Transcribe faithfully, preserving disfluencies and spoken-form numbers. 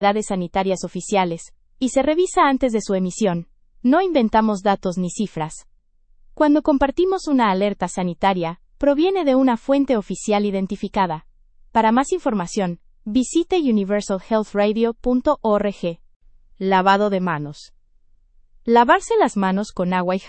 autoridades sanitarias oficiales, y se revisa antes de su emisión. No inventamos datos ni cifras. Cuando compartimos una alerta sanitaria, proviene de una fuente oficial identificada. Para más información, visite universal health radio punto org. Lavado de manos. Lavarse las manos con agua y